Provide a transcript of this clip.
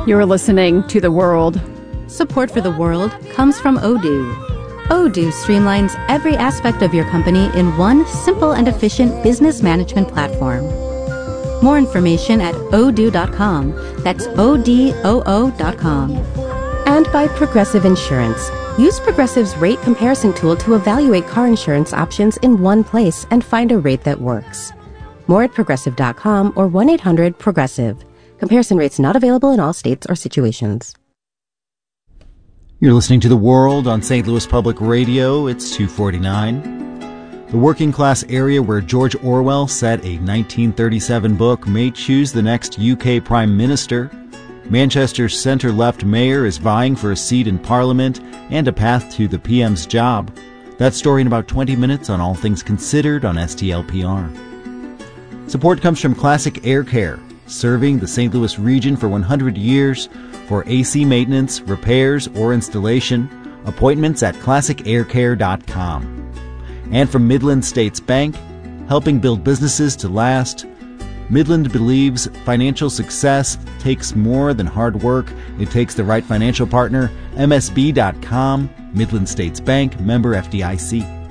You're listening to The World. Support for The World comes from Odoo. Odoo streamlines every aspect of your company in one simple and efficient business management platform. More information at odoo.com. That's ODOO.com. And by Progressive Insurance. Use Progressive's rate comparison tool to evaluate car insurance options in one place and find a rate that works. More at Progressive.com or 1-800-PROGRESSIVE. Comparison rates not available in all states or situations. You're listening to The World on St. Louis Public Radio. It's 2:49. The working class area where George Orwell said a 1937 book may choose the next UK Prime Minister. Manchester's centre-left mayor is vying for a seat in Parliament and a path to the PM's job. That story in about 20 minutes on All Things Considered on STLPR. Support comes from Classic Air Care, serving the St. Louis region for 100 years. For AC maintenance, repairs, or installation, appointments at classicaircare.com. And from Midland States Bank, helping build businesses to last. Midland believes financial success takes more than hard work. It takes the right financial partner. MSB.com, Midland States Bank, member FDIC.